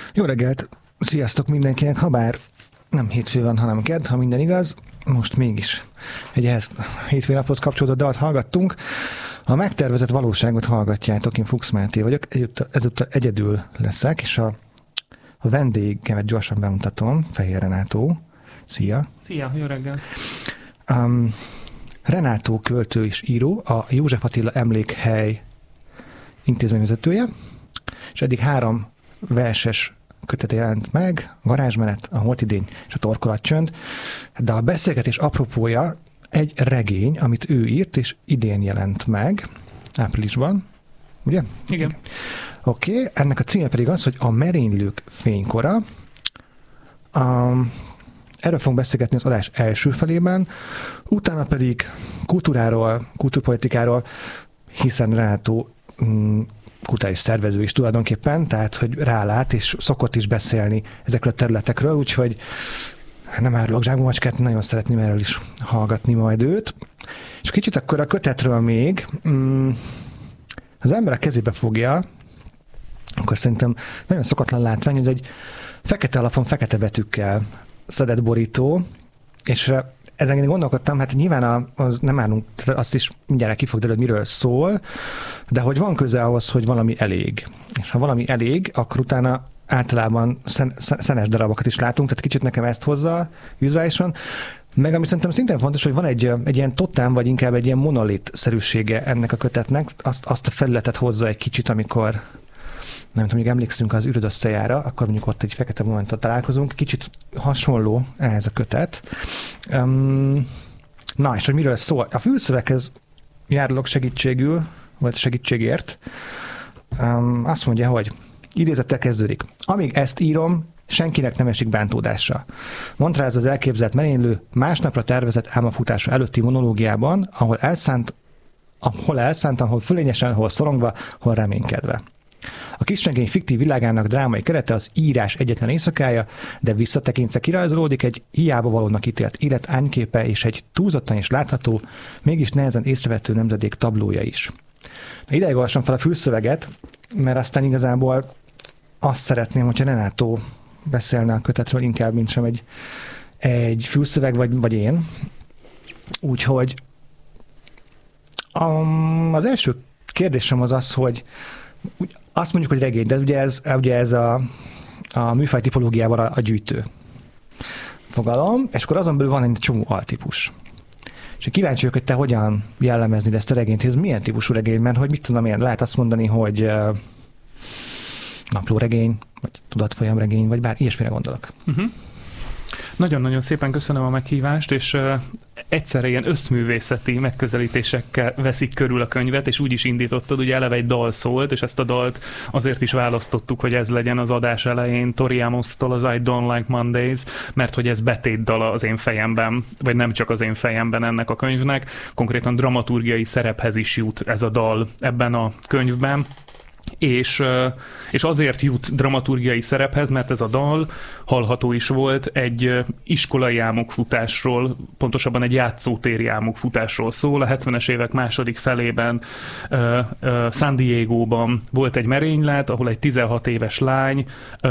Jó reggelt! Sziasztok mindenkinek, habár nem hétfő van, hanem kedd, ha minden igaz. Most mégis egy ehhez hétfőnaphoz kapcsolódó dalt hallgattunk. A megtervezett valóságot hallgatjátok, én Fuchs Máté vagyok, ezúttal egyedül leszek, és a vendégemet gyorsan bemutatom, Fehér Renátó. Szia! Szia, jó reggel! Renátó költő és író, a József Attila Emlékhely intézményvezetője, és eddig 3 verses kötete jelent meg, a Garázsmenet, a Holtidény és a Torkolatcsönd, de a beszélgetés apropója egy regény, amit ő írt, és idén jelent meg, áprilisban, ugye? Igen. Oké, ennek a címe pedig az, hogy A merénylők fénykora. Erről fogunk beszélgetni az adás első felében, utána pedig kultúráról, kultúrpolitikáról, hiszen Renátó kulturális szervező is tulajdonképpen, tehát hogy rálát, és szokott is beszélni ezekről a területekről, úgyhogy nem árulok zsákba macskát, nagyon szeretném erről is hallgatni majd őt. És kicsit akkor a kötetről még, az ember a kezébe fogja, akkor szerintem nagyon szokatlan látvány, hogy ez egy fekete alapon, fekete betűkkel szedett borító, és ezen én gondolkodtam, hát nyilván az nem állunk, azt is mindjárt ki fog derülni, miről szól, de hogy van köze ahhoz, hogy valami elég. És ha valami elég, akkor utána általában szenes darabokat is látunk, tehát kicsit nekem ezt hozza vizuálisan. Meg ami szerintem szintén fontos, hogy van egy ilyen totám, vagy inkább egy ilyen monolit-szerűsége ennek a kötetnek, azt a felületet hozza egy kicsit, amikor nem tudom, még emlékszünk az Üröd összejára, akkor mondjuk ott egy fekete momentot találkozunk, kicsit hasonló ehhez a kötet. Na, és hogy miről szól? A fülszöveghez járulok segítségül, vagy segítségért. Azt mondja, hogy idézettel kezdődik. Amíg ezt írom, senkinek nem esik bántódásra. Mondta ez az elképzelt merénylő másnapra tervezett álmafutása előtti monológiában, ahol elszánt, ahol fölényesen, hol szorongva, hol reménykedve. A kisregény fiktív világának drámai kerete az írás egyetlen éjszakája, de visszatekintve kirajzolódik egy hiába valónak ítélt élet ányképe és egy túlzottan is látható, mégis nehezen észrevehető nemzedék tablója is. Ideig olvasom fel a fülszöveget, mert aztán igazából azt szeretném, hogyha Renátó beszélne a kötetről inkább, mint sem egy fülszöveg, vagy én. Úgyhogy az első kérdésem az, hogy azt mondjuk, hogy regény, de ugye ez a műfaj tipológiában a gyűjtő fogalom, és akkor azon belül van egy csomó altípus. És kíváncsi vagyok, hogy te hogyan jellemeznéd ezt a regényt, ez milyen típusú regény, mert hogy mit tudom én, lehet azt mondani, hogy naplóregény, vagy tudatfolyamregény, vagy bár ilyesmire gondolok. Nagyon-nagyon szépen köszönöm a meghívást, és egyszerre ilyen összművészeti megközelítésekkel veszik körül a könyvet, és úgy is indítottad, ugye eleve egy dal szólt, és ezt a dalt azért is választottuk, hogy ez legyen az adás elején Tori Amos-tól az I Don't Like Mondays, mert hogy ez betétdala az én fejemben, vagy nem csak az én fejemben ennek a könyvnek, konkrétan dramaturgiai szerephez is jut ez a dal ebben a könyvben. És azért jut dramaturgiai szerephez, mert ez a dal hallható is volt egy iskolai álmokfutásról, pontosabban egy játszótéri álmokfutásról szól. A 70-es évek második felében San Diegóban volt egy merénylet, ahol egy 16 éves lány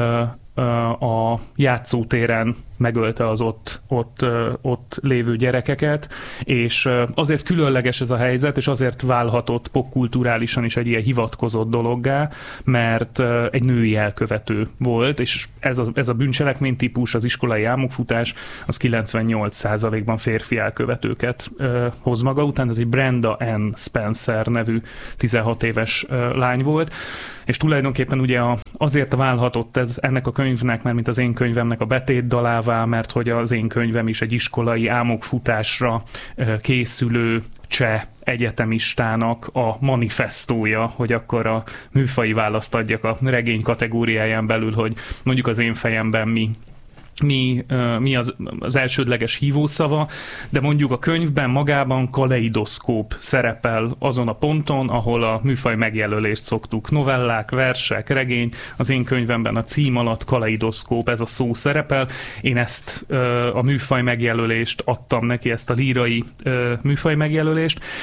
a játszótéren megölte az ott lévő gyerekeket, és azért különleges ez a helyzet, és azért válhatott popkulturálisan is egy ilyen hivatkozott dologgá, mert egy női elkövető volt, és ez a bűncselekmény típus, az iskolai álmokfutás, az 98%-ban férfi elkövetőket hoz maga után. Ez egy Brenda Ann Spencer nevű 16 éves lány volt, és tulajdonképpen ugye azért válhatott ez ennek a könyvnek, mert mint az én könyvemnek a betétdalává, mert hogy az én könyvem is egy iskolai álmokfutásra készülő cseh egyetemistának a manifestója, hogy akkor a műfaji választ adjak a regény kategóriáján belül, hogy mondjuk az én fejemben mi az elsődleges hívószava, de mondjuk a könyvben magában kaleidoszkóp szerepel azon a ponton, ahol a műfaj megjelölést szoktuk. Novellák, versek, regény, az én könyvemben a cím alatt kaleidoszkóp, ez a szó szerepel. Én ezt a műfaj megjelölést adtam neki, ezt a lírai műfaj megjelölést,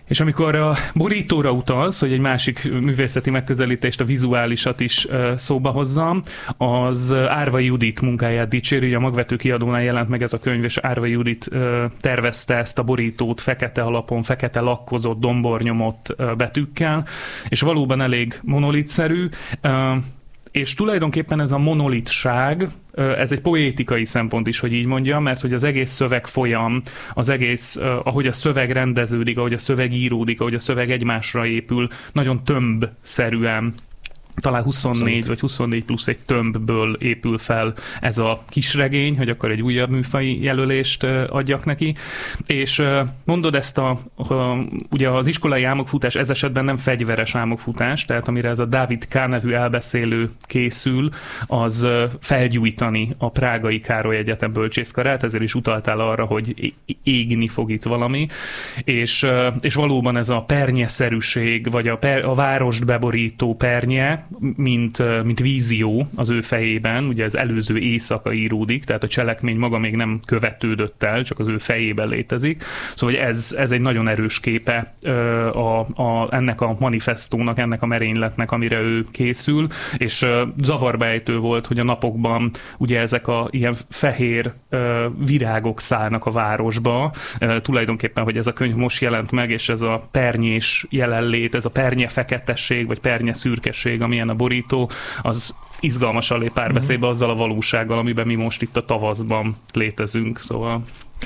És amikor a borítóra utalsz, hogy egy másik művészeti megközelítést, a vizuálisat is szóba hozzam, az Árvai Judit munkáját dicséri, ugye a Magvető Kiadónál jelent meg ez a könyv, és Árvai Judit tervezte ezt a borítót fekete alapon, fekete lakkozott, dombornyomott betűkkel, és valóban elég monolitszerű, és tulajdonképpen ez a monolitság, ez egy poétikai szempont is, hogy így mondjam, mert hogy az egész szöveg folyam, az egész, ahogy a szöveg rendeződik, ahogy a szöveg íródik, ahogy a szöveg egymásra épül, nagyon tömbszerűen, talán 24 vagy 24 plusz egy tömbből épül fel ez a kisregény, hogy akkor egy újabb műfaji jelölést adjak neki. És mondod ezt ugye az iskolai álmokfutás ez esetben nem fegyveres álmokfutás, tehát amire ez a Dávid K. nevű elbeszélő készül, az felgyújtani a prágai Károly Egyetem bölcsészkarát, ezért is utaltál arra, hogy égni fog itt valami, és valóban ez a pernyeszerűség, vagy a várost beborító pernye, mint vízió az ő fejében, ugye ez előző éjszaka íródik, tehát a cselekmény maga még nem követődött el, csak az ő fejében létezik. Szóval ez egy nagyon erős képe ennek a manifestónak, ennek a merényletnek, amire ő készül, és zavarba ejtő volt, hogy a napokban ugye ezek a ilyen fehér virágok szállnak a városba, tulajdonképpen, hogy ez a könyv most jelent meg, és ez a pernyés jelenlét, ez a pernye feketesség, vagy pernye szürkesség, amilyen a borító, az izgalmasan lép párbeszédbe azzal a valósággal, amiben mi most itt a tavaszban létezünk, szóval...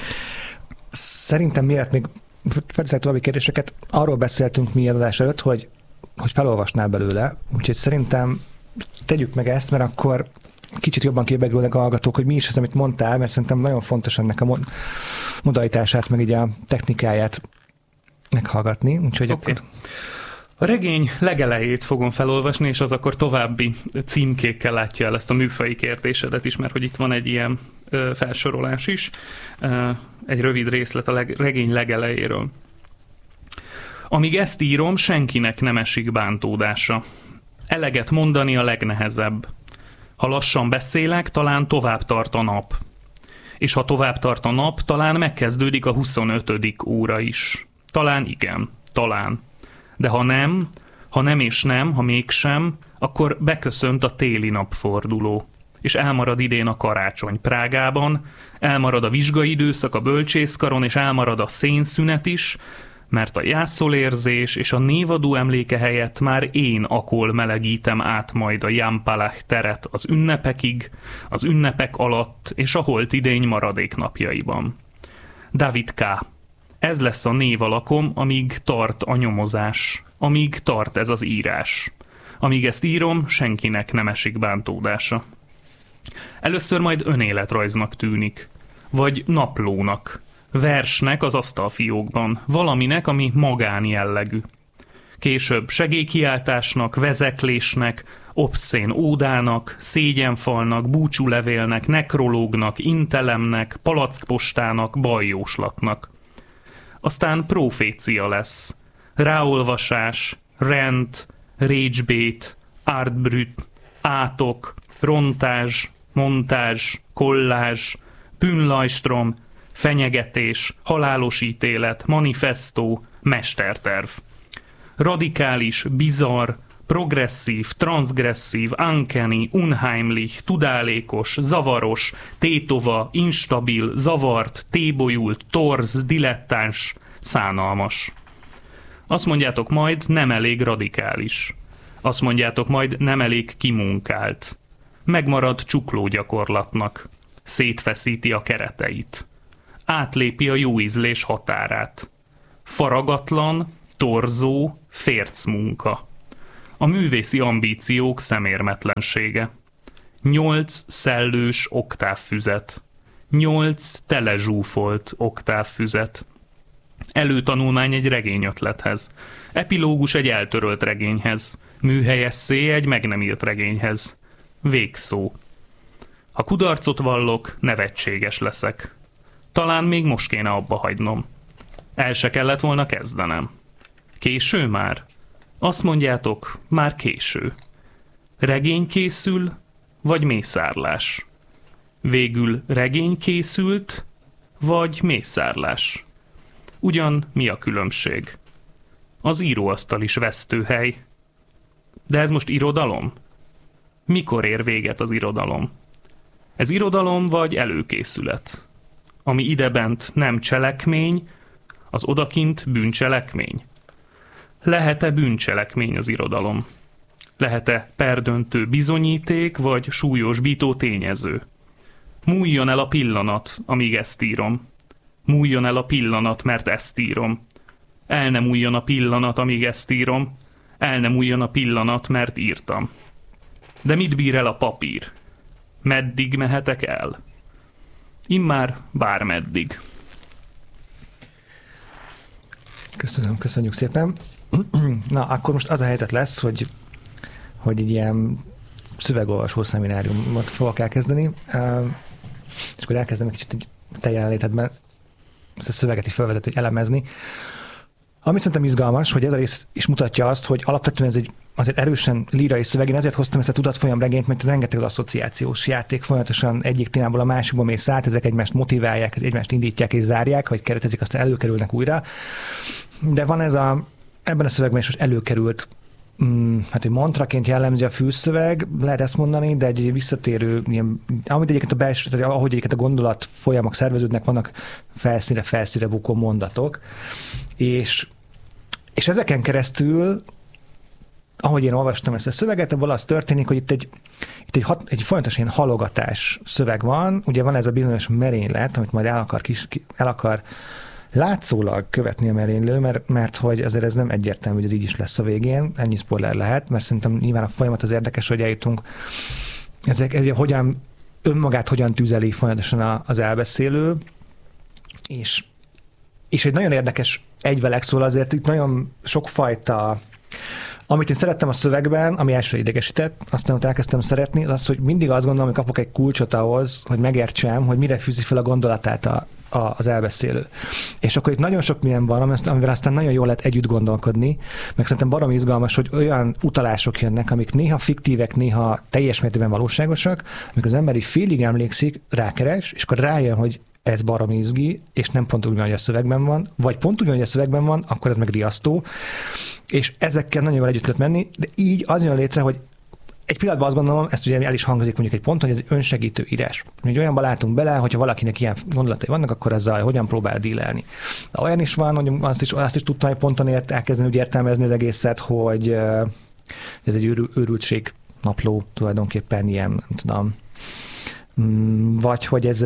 Szerintem miért még felteszek további kérdéseket, arról beszéltünk mi adás előtt, hogy felolvasnál belőle, úgyhogy szerintem tegyük meg ezt, mert akkor kicsit jobban képbe a hallgatók, hogy mi is az, amit mondtál, mert szerintem nagyon fontos ennek a modalitását, meg így a technikáját meghallgatni, úgyhogy okay. A regény legelejét fogom felolvasni, és az akkor további címkékkel látja el ezt a műfaji kérdésedet is, mert hogy itt van egy ilyen felsorolás is, egy rövid részlet a regény legelejéről. Amíg ezt írom, senkinek nem esik bántódása. Eleget mondani a legnehezebb. Ha lassan beszélek, talán tovább tart a nap. És ha tovább tart a nap, talán megkezdődik a 25. óra is. Talán igen, talán. De ha nem és nem, ha mégsem, akkor beköszönt a téli napforduló. És elmarad idén a karácsony Prágában, elmarad a vizsgai időszak a bölcsészkaron, és elmarad a szénszünet is, mert a jászolérzés és a névadó emléke helyett már én akól melegítem át majd a Jan Palach teret az ünnepekig, az ünnepek alatt és a holt idény maradéknapjaiban. Dávid K. Ez lesz a névalakom, amíg tart a nyomozás, amíg tart ez az írás. Amíg ezt írom, senkinek nem esik bántódása. Először majd önéletrajznak tűnik, vagy naplónak, versnek az asztalfiókban, valaminek, ami magánjellegű. Később segélykiáltásnak, vezeklésnek, obszén ódának, szégyenfalnak, búcsúlevélnek, nekrológnak, intelemnek, palackpostának, bajjóslatnak. Aztán profécia lesz. Ráolvasás, rend, récsbét, artbrüt, átok, rontázs, montázs, kollázs, bűnlajstrom, fenyegetés, halálos ítélet, manifestó, mesterterv. Radikális, bizarr, progresszív, transzgresszív, uncanny, unheimlich, tudálékos, zavaros, tétova, instabil, zavart, tébolyult, torz, dilettáns, szánalmas. Azt mondjátok majd, nem elég radikális. Azt mondjátok majd, nem elég kimunkált. Megmarad csuklógyakorlatnak. Szétfeszíti a kereteit. Átlépi a jó ízlés határát. Faragatlan, torzó, fércmunka. A művészi ambíciók szemérmetlensége. 8 szellős oktávfüzet. 8 telezsúfolt oktávfüzet. Előtanulmány egy regényötlethez. Epilógus egy eltörölt regényhez. Műhelyesszé egy meg nem írt regényhez. Végszó. Ha kudarcot vallok, nevetséges leszek. Talán még most kéne abba hagynom. El se kellett volna kezdenem. Késő már? Azt mondjátok, már késő. Regény készül, vagy mészárlás? Végül regény készült, vagy mészárlás? Ugyan mi a különbség? Az íróasztal is vesztőhely. De ez most irodalom? Mikor ér véget az irodalom? Ez irodalom vagy előkészület? Ami idebent nem cselekmény, az odakint bűncselekmény. Lehet-e bűncselekmény az irodalom? Lehet-e perdöntő bizonyíték, vagy súlyosbító tényező? Múljon el a pillanat, amíg ezt írom. Múljon el a pillanat, mert ezt írom. El nem múljon a pillanat, amíg ezt írom. El nem múljon a pillanat, mert írtam. De mit bír el a papír? Meddig mehetek el? Immár bármeddig. Köszönjük szépen. Na, akkor most az a helyzet lesz, hogy egy ilyen szövegolvasó szemináriumot fogok elkezdeni, és akkor elkezdem egy kicsit te jelenlétedben ezt a szöveget is felvezetni, hogy elemezni. Ami szerintem izgalmas, hogy ez a rész is mutatja azt, hogy alapvetően ez egy azért erősen lírai szöveg. Én ezért hoztam ezt a tudatfolyam regényt, mert rengeteg az asszociációs játék, folyamatosan egyik témából a másikba mész át, ezek egymást motiválják, egymást indítják és zárják, vagy keretezik, aztán előkerülnek újra. De van ebben a szövegben is most előkerült, hát egy mantraként jellemzi a fülszöveg, lehet ezt mondani, de egy visszatérő, ilyen, amit egyébként ahogy egyébként a gondolat folyamok szerveződnek, vannak felszínre bukó mondatok, és ezeken keresztül, ahogy én olvastam ezt a szöveget, abból az történik, hogy itt egy folyamatos ilyen halogatás szöveg van, ugye van ez a bizonyos merénylet, amit majd el akar látszólag követni a merénylő, mert hogy azért ez nem egyértelmű, hogy ez így is lesz a végén, ennyi spoiler lehet, mert szerintem nyilván a folyamat az érdekes, hogy eljutunk, önmagát hogyan tüzeli folyamatosan az elbeszélő, és egy nagyon érdekes egyveleg szól, azért itt nagyon sokfajta, amit én szerettem a szövegben, ami elsőre idegesített, aztán ott elkezdtem szeretni, az, hogy mindig azt gondolom, hogy kapok egy kulcsot ahhoz, hogy megértsem, hogy mire fűzi fel a gondolatát az elbeszélő. És akkor itt nagyon sok milyen van, amivel aztán nagyon jól lehet együtt gondolkodni, meg szerintem baromi izgalmas, hogy olyan utalások jönnek, amik néha fiktívek, néha teljes mértékben valóságosak, amik az ember így félig emlékszik, rákeres, és akkor rájön, hogy ez baromi izgi, és nem pont úgy, hogy a szövegben van, vagy pont úgy, hogy a szövegben van, akkor ez meg riasztó, és ezekkel nagyon jól együtt lehet menni, de így az jön létre, hogy egy pillanatban azt gondolom, ezt ugye el is hangzik mondjuk egy ponton, hogy ez önsegítő írás. Hogy olyanba látunk bele, hogyha valakinek ilyen gondolatai vannak, akkor ezzel hogyan próbál dílelni. De olyan is van, hogy azt is tudtam egy ponton elkezdeni úgy értelmezni az egészet, hogy ez egy őrültség napló tulajdonképpen ilyen, nem tudom, vagy hogy ez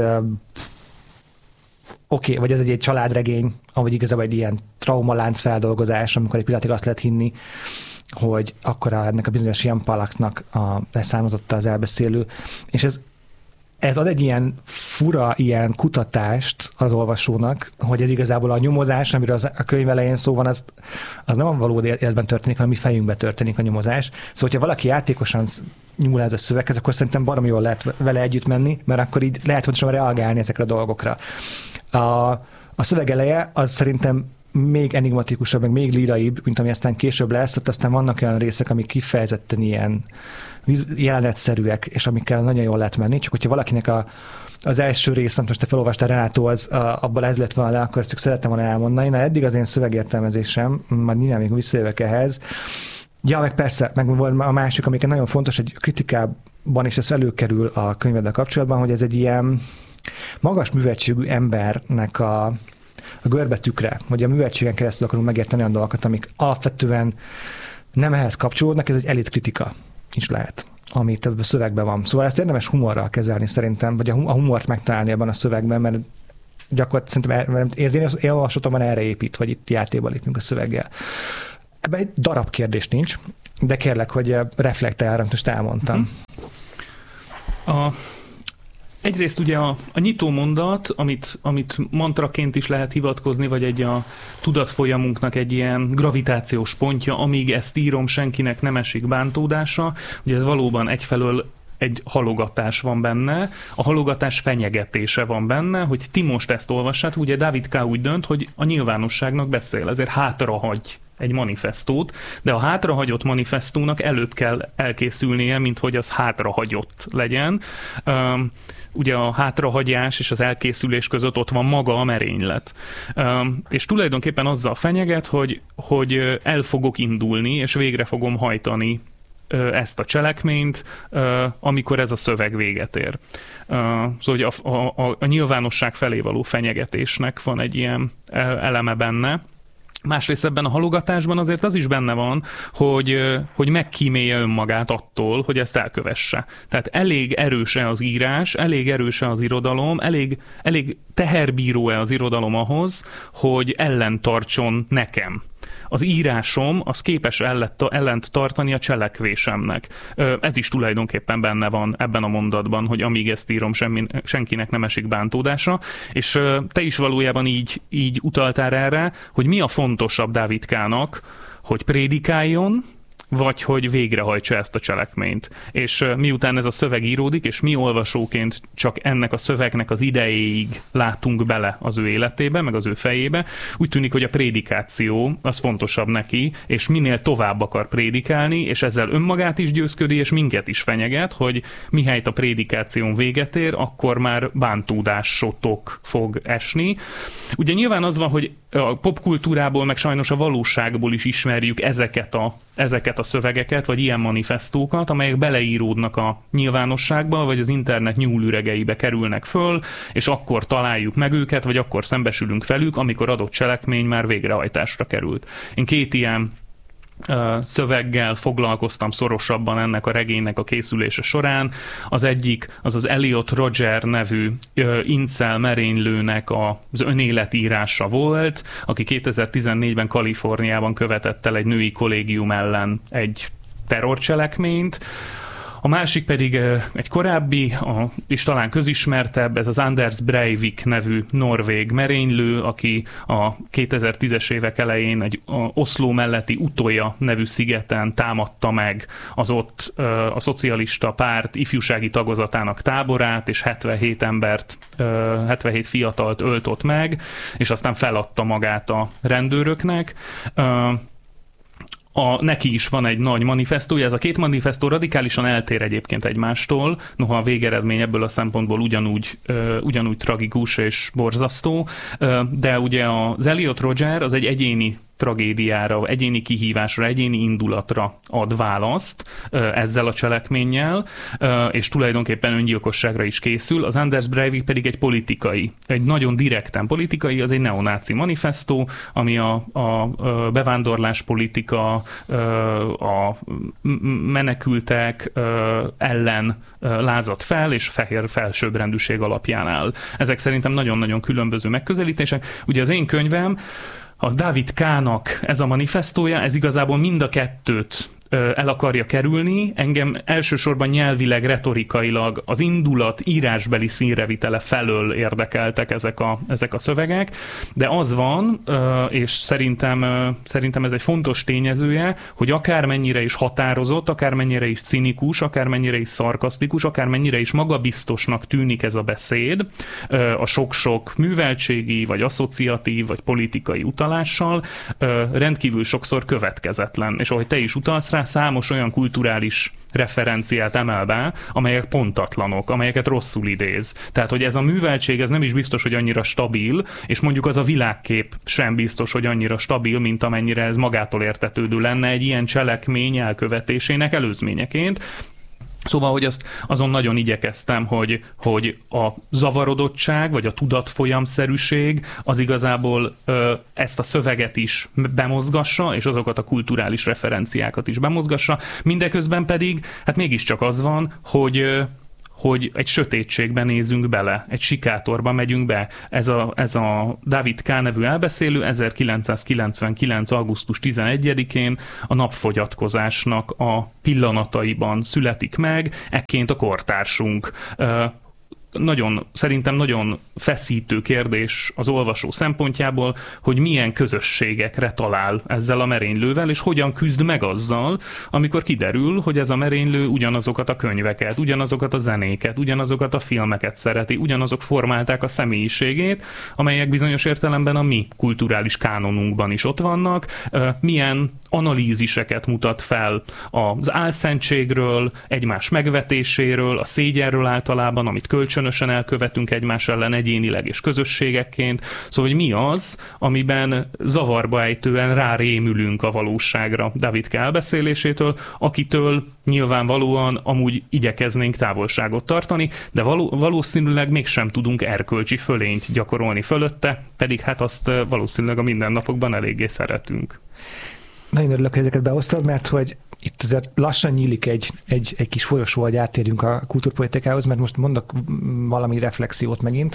vagy ez egy családregény, vagy igazából egy ilyen traumalánc feldolgozás, amikor egy pillanatig azt lehet hinni, hogy akkor ennek a bizonyos Jan Palachnak leszármazotta az elbeszélő, és ez ad egy ilyen fura ilyen kutatást az olvasónak, hogy ez igazából a nyomozás, amiről a könyv elején szó van, az nem a valódi életben történik, hanem a mi fejünkben történik a nyomozás. Szóval, hogyha valaki játékosan nyúl ez a szöveghez, akkor szerintem baromi jól lehet vele együtt menni, mert akkor így lehet pontosan reagálni ezekre a dolgokra. A szöveg eleje az szerintem még enigmatikusabb, meg még líraibb, mint ami aztán később lesz, aztán vannak olyan részek, amik kifejezetten ilyen jelenetszerűek, és amikkel nagyon jól lehet menni, csak hogyha valakinek az első rész, most te felolvastál, Renátó, abban ez lett volna le, akkor ezt csak szerettem volna elmondani. Na, eddig az én szövegértelmezésem, majd nyilván még visszajövök ehhez. Ja, meg persze, meg volt a másik, amiket nagyon fontos, egy kritikában is ez előkerül a könyveddel kapcsolatban, hogy ez egy ilyen magas műveltségű embernek a görbetükre, hogy a műveltségen keresztül akarunk megérteni olyan dolgokat, amik alapvetően nem ehhez kapcsolódnak, ez egy elitkritika is lehet, ami a szövegben van. Szóval ezt érdemes humorral kezelni szerintem, vagy a humort megtalálni ebben a szövegben, mert gyakorlatilag szerintem én olvasatomban erre épít, hogy itt játékba lépünk a szöveggel. Ebben egy darab kérdés nincs, de kérlek, hogy reflektálj, amit most elmondtam. Egyrészt ugye a nyitó mondat, amit mantraként is lehet hivatkozni, vagy a tudatfolyamunknak egy ilyen gravitációs pontja, amíg ezt írom, senkinek nem esik bántódása. Ugye ez valóban egyfelől egy halogatás van benne, a halogatás fenyegetése van benne, hogy ti most ezt olvassát, ugye Dávid K. úgy dönt, hogy a nyilvánosságnak beszél, ezért hátrahagy egy manifestót, de a hátrahagyott manifestónak előbb kell elkészülnie, mint hogy az hátrahagyott legyen. Ugye a hátrahagyás és az elkészülés között ott van maga a merénylet. És tulajdonképpen azzal fenyeget, hogy el fogok indulni, és végre fogom hajtani ezt a cselekményt, amikor ez a szöveg véget ér. Szóval a nyilvánosság felé való fenyegetésnek van egy ilyen eleme benne. Másrészt ebben a halogatásban azért az is benne van, hogy megkímélje önmagát attól, hogy ezt elkövesse. Tehát elég erős-e az írás, elég erős-e az irodalom, elég teherbíró-e az irodalom ahhoz, hogy ellent tartson nekem. Az írásom az képes ellent tartani a cselekvésemnek. Ez is tulajdonképpen benne van ebben a mondatban, hogy amíg ezt írom, senkinek nem esik bántódásra, és te is valójában így utaltál erre, hogy mi a fontosabb Dávidkának, hogy prédikáljon, vagy hogy végrehajtsa ezt a cselekményt. És miután ez a szöveg íródik, és mi olvasóként csak ennek a szövegnek az idejéig látunk bele az ő életébe, meg az ő fejébe, úgy tűnik, hogy a prédikáció az fontosabb neki, és minél tovább akar prédikálni, és ezzel önmagát is győzködi, és minket is fenyeget, hogy mihelyt a prédikáción véget ér, akkor már bántódásotok fog esni. Ugye nyilván az van, hogy a popkultúrából, meg sajnos a valóságból is ismerjük ezeket a szövegeket, vagy ilyen manifestókat, amelyek beleíródnak a nyilvánosságba, vagy az internet nyúlüregeibe kerülnek föl, és akkor találjuk meg őket, vagy akkor szembesülünk velük, amikor adott cselekmény már végrehajtásra került. Én 2 ilyen szöveggel foglalkoztam szorosabban ennek a regénynek a készülése során. Az egyik az Elliot Rodger nevű incel merénylőnek az önéletírása volt, aki 2014-ben Kaliforniában követett el egy női kollégium ellen egy terrorcselekményt. A másik pedig egy korábbi, és talán közismertebb, ez az Anders Breivik nevű norvég merénylő, aki a 2010-es évek elején egy Oszló melletti Utøya nevű szigeten támadta meg az ott a szocialista párt ifjúsági tagozatának táborát, és 77 fiatalt ölt ott meg, és aztán feladta magát a rendőröknek. Neki is van egy nagy manifestója, ez a 2 manifestó radikálisan eltér egyébként egymástól, noha a végeredmény ebből a szempontból ugyanúgy tragikus és borzasztó, de ugye az Elliot Rodger az egy egyéni tragédiára, egyéni kihívásra, egyéni indulatra ad választ ezzel a cselekménnyel, és tulajdonképpen öngyilkosságra is készül. Az Anders Breivik pedig egy nagyon direkten politikai, az egy neonáci manifestó, ami a bevándorláspolitika, a menekültek ellen lázad fel, és fehér felsőbbrendűség alapján áll. Ezek szerintem nagyon-nagyon különböző megközelítések. Ugye az én könyvem, a Dávid K-nak ez a manifestója, ez igazából mind a kettőt el akarja kerülni. Engem elsősorban nyelvileg, retorikailag az indulat írásbeli színrevitele felől érdekeltek ezek a szövegek, de az van, és szerintem ez egy fontos tényezője, hogy akármennyire is határozott, akármennyire is cinikus, akármennyire is szarkasztikus, akármennyire is magabiztosnak tűnik ez a beszéd, a sok-sok műveltségi, vagy asszociatív, vagy politikai utalással, rendkívül sokszor következetlen. És ahogy te is utalsz rá, számos olyan kulturális referenciát emel be, amelyek pontatlanok, amelyeket rosszul idéz. Tehát, hogy ez a műveltség, ez nem is biztos, hogy annyira stabil, és mondjuk az a világkép sem biztos, hogy annyira stabil, mint amennyire ez magától értetődő lenne egy ilyen cselekmény elkövetésének előzményeként. Szóval, hogy azon nagyon igyekeztem, hogy a zavarodottság, vagy a tudatfolyamszerűség az igazából ezt a szöveget is bemozgassa, és azokat a kulturális referenciákat is bemozgassa. Mindeközben pedig, hát mégiscsak az van, hogy egy sötétségben nézünk bele, egy sikátorba megyünk be. Ez a Dávid K. nevű elbeszélő 1999. augusztus 11-én a napfogyatkozásnak a pillanataiban születik meg, ekként a kortársunk. szerintem nagyon feszítő kérdés az olvasó szempontjából, hogy milyen közösségekre talál ezzel a merénylővel, és hogyan küzd meg azzal, amikor kiderül, hogy ez a merénylő ugyanazokat a könyveket, ugyanazokat a zenéket, ugyanazokat a filmeket szereti, ugyanazok formálták a személyiségét, amelyek bizonyos értelemben a mi kulturális kánonunkban is ott vannak, milyen analíziseket mutat fel az álszentségről, egymás megvetéséről, a szégyenről általában, amit kölcsönösen elkövetünk egymás ellen egyénileg és közösségekként. Szóval, hogy mi az, amiben zavarba ejtően rárémülünk a valóságra Davidke elbeszélésétől, akitől nyilvánvalóan amúgy igyekeznénk távolságot tartani, de valószínűleg mégsem tudunk erkölcsi fölényt gyakorolni fölötte, pedig hát azt valószínűleg a mindennapokban eléggé szeretünk. Nagyon örülök, hogy ezeket behoztad, mert hogy itt azért lassan nyílik egy kis folyosó, hogy áttérjünk a kultúrpolitikához, mert most mondok valami reflexiót megint,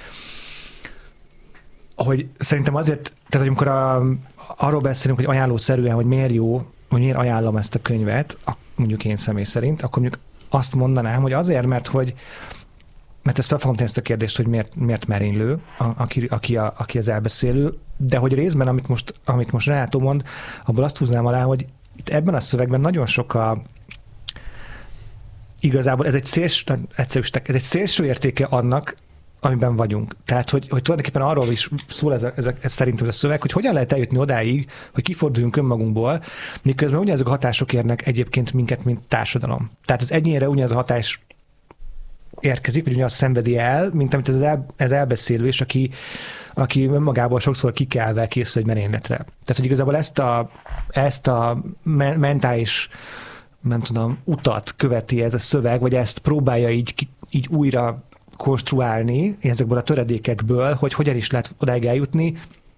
hogy szerintem azért, tehát amikor arról beszélünk, hogy ajánlószerűen, hogy miért jó, hogy miért ajánlom ezt a könyvet, mondjuk én személy szerint, akkor mondjuk azt mondanám, hogy azért, mert ezt fel fogom tenni ezt a kérdést, hogy miért merénylő, aki az elbeszélő, de hogy részben, amit most Renátó mond, abból azt húznám alá, hogy itt ebben a szövegben nagyon sok igazából ez egy szélső értéke annak, amiben vagyunk. Tehát, hogy tulajdonképpen arról is szól ez szerintem a szöveg, hogy hogyan lehet eljutni odáig, hogy kiforduljunk önmagunkból, miközben ugyanazok a hatások érnek egyébként minket, mint társadalom. Tehát az egyénre ugyanaz a hatás érkezik, vagy ugyanaz szenvedi el, mint amit ez elbeszélő, és aki önmagából sokszor kikelve készül egy merényletre. Tehát, hogy igazából ezt a mentális, nem tudom, utat követi ez a szöveg, vagy ezt próbálja így újra konstruálni ezekből a töredékekből, hogy hogyan is lehet odáig eljutni,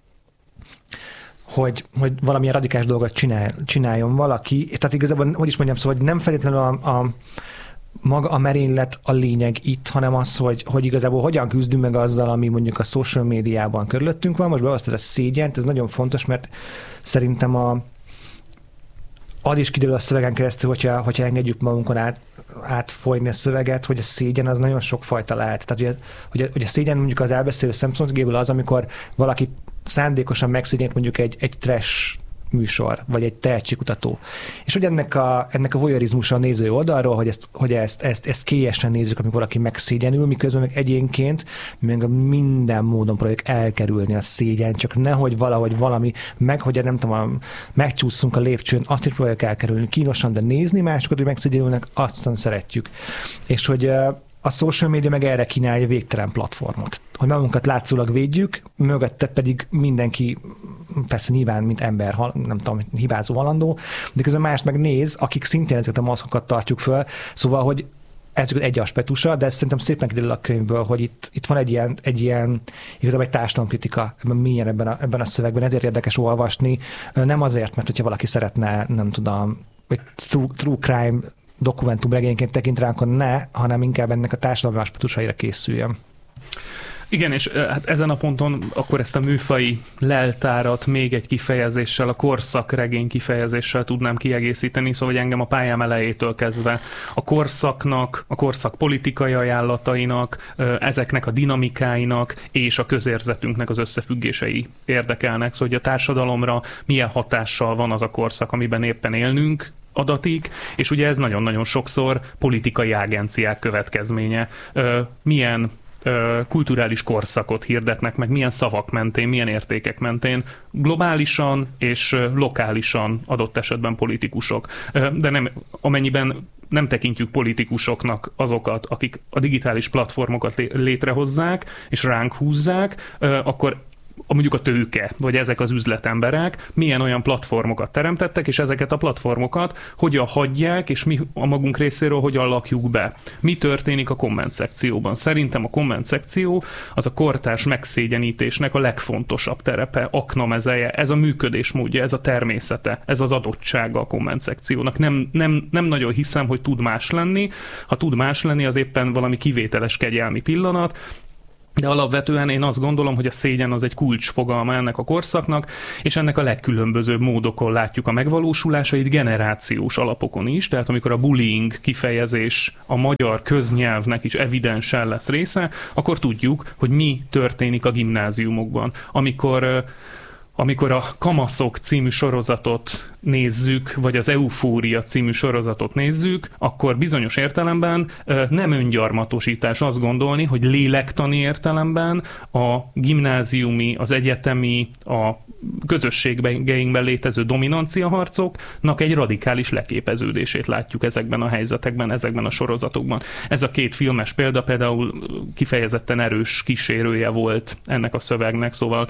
hogy valamilyen radikális dolgot csináljon valaki. Tehát igazából, hogy is mondjam, szóval hogy nem feltétlenül maga a merénylet a lényeg itt, hanem az, hogy igazából hogyan küzdünk meg azzal, ami mondjuk a social médiában körülöttünk van. Most behoztad a szégyent, ez nagyon fontos, mert szerintem az is kiderül a szövegen keresztül, hogyha engedjük magunkon átfolyni a szöveget, hogy a szégyen az nagyon sokfajta lehet. Tehát, hogy a szégyen mondjuk az elbeszélő szemszögéből az, amikor valaki szándékosan megszégyenít mondjuk egy trash műsor, vagy egy tehetségkutató. És hogy ennek a voyeurizmusa a néző oldalról, hogy ezt kélyesen nézzük, amikor valaki megszégyenül, miközben meg egyénként meg minden módon próbáljuk elkerülni a szégyen, csak nehogy valahogy valami, hogy nem tudom, megcsúszunk a lépcsőn, azt is próbáljuk elkerülni kínosan, de nézni másokat, hogy megszégyenülnek, azt szeretjük. És hogy a social media meg erre kínálja végtelen platformot. Hogy magunkat látszólag védjük, mögötte pedig mindenki, persze nyilván, mint ember, nem tudom, hibázó halandó, de közben mást meg néz, akik szintén ezeket a maszkokat tartjuk föl. Szóval, hogy ez egy aspektusa, de szerintem szépen kiderül a könyvből, hogy itt van egy ilyen igazából egy társadalomkritika milyen ebben a szövegben, ezért érdekes olvasni. Nem azért, mert hogyha valaki szeretne, nem tudom, egy true crime dokumentumregényként tekint rá, akkor ne, hanem inkább ennek a társadalmi aspektusaira készüljön. Igen, és hát ezen a ponton akkor ezt a műfai leltárat még egy kifejezéssel, a korszakregény kifejezéssel tudnám kiegészíteni, szóval hogy engem a pályám elejétől kezdve a korszaknak, a korszak politikai ajánlatainak, ezeknek a dinamikáinak és a közérzetünknek az összefüggései érdekelnek, szóval hogy a társadalomra milyen hatással van az a korszak, amiben éppen élnünk, adatik, és ugye ez nagyon-nagyon sokszor politikai agenciák következménye. Milyen kulturális korszakot hirdetnek meg, milyen szavak mentén, milyen értékek mentén, globálisan és lokálisan adott esetben politikusok. De nem, amennyiben nem tekintjük politikusoknak azokat, akik a digitális platformokat létrehozzák és ránk húzzák, akkor mondjuk a tőke, vagy ezek az üzletemberek milyen olyan platformokat teremtettek, és ezeket a platformokat hogyan hagyják, és mi a magunk részéről hogyan lakjuk be. Mi történik a komment szekcióban? Szerintem a komment szekció az a kortárs megszégyenítésnek a legfontosabb terepe, aknamezeje, ez a működésmódja, ez a természete, ez az adottsága a komment szekciónak. Nem nagyon hiszem, hogy tud más lenni. Ha tud más lenni, az éppen valami kivételes kegyelmi pillanat, De alapvetően én azt gondolom, hogy a szégyen az egy kulcsfogalma ennek a korszaknak, és ennek a legkülönbözőbb módokon látjuk a megvalósulásait, generációs alapokon is, tehát amikor a bullying kifejezés a magyar köznyelvnek is evidensen lesz része, akkor tudjuk, hogy mi történik a gimnáziumokban. Amikor a Kamaszok című sorozatot nézzük, vagy az Eufória című sorozatot nézzük, akkor bizonyos értelemben nem öngyarmatosítás azt gondolni, hogy lélektani értelemben a gimnáziumi, az egyetemi, a közösségeinkben létező dominanciaharcoknak egy radikális leképeződését látjuk ezekben a helyzetekben, ezekben a sorozatokban. Ez a két filmes példa például kifejezetten erős kísérője volt ennek a szövegnek, szóval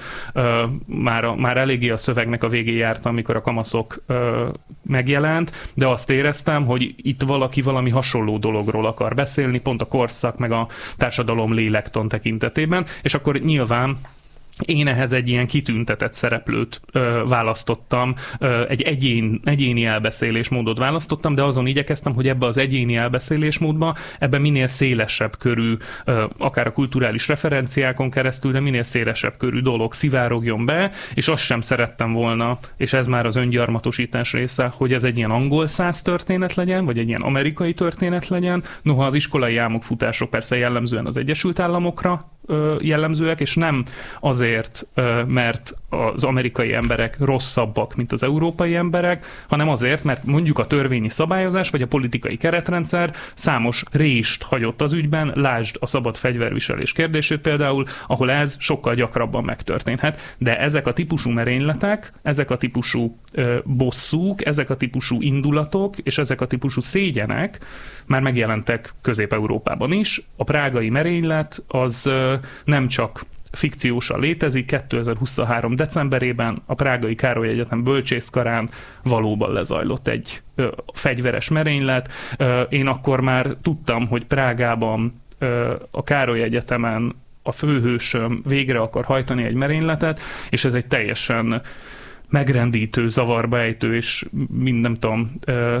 már eléggé a szövegnek a végén jártam, amikor a Kamaszok megjelent, de azt éreztem, hogy itt valaki valami hasonló dologról akar beszélni, pont a korszak meg a társadalom lélektan tekintetében, és akkor nyilván én ehhez egy ilyen kitüntetett szereplőt választottam, egy egyéni elbeszélésmódot választottam, de azon igyekeztem, hogy ebbe az egyéni elbeszélésmódba, ebben minél szélesebb körű, akár a kulturális referenciákon keresztül, de minél szélesebb körű dolog szivárogjon be, és azt sem szerettem volna, és ez már az öngyarmatosítás része, hogy ez egy ilyen angol száz történet legyen, vagy egy ilyen amerikai történet legyen. Noha az iskolai álmokfutások persze jellemzően az Egyesült Államokra jellemzőek, és nem azért, mert az amerikai emberek rosszabbak, mint az európai emberek, hanem azért, mert mondjuk a törvényi szabályozás, vagy a politikai keretrendszer számos rést hagyott az ügyben, lásd a szabad fegyverviselés kérdését például, ahol ez sokkal gyakrabban megtörténhet. De ezek a típusú merényletek, ezek a típusú bosszúk, ezek a típusú indulatok, és ezek a típusú szégyenek már megjelentek Közép-Európában is. A prágai merénylet az nem csak fikciósan létezik, 2023. decemberében a Prágai Károly Egyetem bölcsészkarán valóban lezajlott egy fegyveres merénylet. Én akkor már tudtam, hogy Prágában a Károly Egyetemen a főhősöm végre akar hajtani egy merényletet, és ez egy teljesen megrendítő, zavarba ejtő, és mind nem tudom,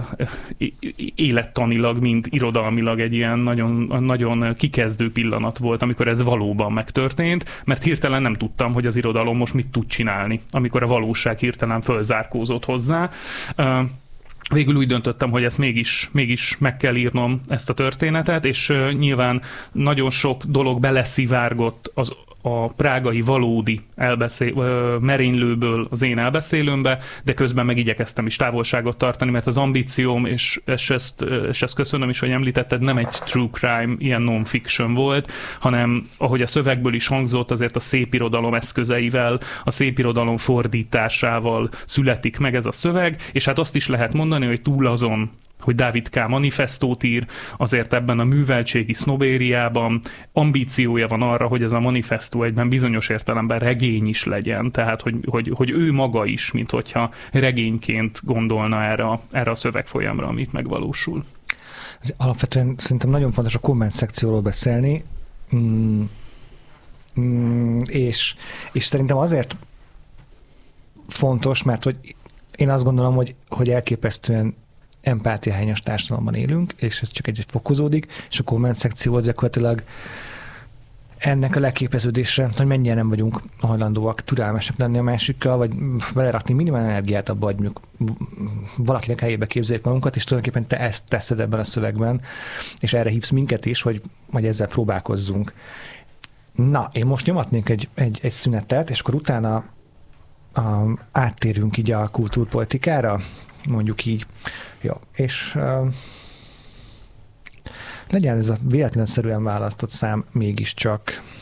élettanilag, mind irodalmilag egy ilyen nagyon, nagyon kikezdő pillanat volt, amikor ez valóban megtörtént, mert hirtelen nem tudtam, hogy az irodalom most mit tud csinálni, amikor a valóság hirtelen fölzárkózott hozzá. Végül úgy döntöttem, hogy ezt mégis meg kell írnom, ezt a történetet, és nyilván nagyon sok dolog beleszivárgott a prágai valódi merénylőből az én elbeszélőmbe, de közben meg igyekeztem is távolságot tartani, mert az ambícióm, és ezt köszönöm is, hogy említetted, nem egy true crime, ilyen non-fiction volt, hanem ahogy a szövegből is hangzott, azért a szépirodalom eszközeivel, a szépirodalom fordításával születik meg ez a szöveg, és hát azt is lehet mondani, hogy túl azon, hogy Dávid K. manifestót ír, azért ebben a műveltségi sznobériában ambíciója van arra, hogy ez a manifestó egyben bizonyos értelemben regény is legyen, tehát hogy ő maga is, mint hogyha regényként gondolna erre a szövegfolyamra, amit megvalósul. Alapvetően szerintem nagyon fontos a komment szekcióról beszélni, és szerintem azért fontos, mert hogy én azt gondolom, hogy elképesztően empátiahányos társadalomban élünk, és ez csak egyre fokozódik, és a komment szekció az gyakorlatilag ennek a leképeződésre, hogy mennyire nem vagyunk hajlandóak türelmesek lenni a másikkal, vagy belerakni minimál energiát abba, hogy mondjuk valakinek helyébe képzeljük magunkat, és tulajdonképpen te ezt teszed ebben a szövegben, és erre hívsz minket is, hogy ezzel próbálkozzunk. Na, én most nyomatnék egy szünetet, és akkor utána áttérünk így a kultúrpolitikára, mondjuk így. Jó, és legyen ez a véletlenszerűen választott szám mégiscsak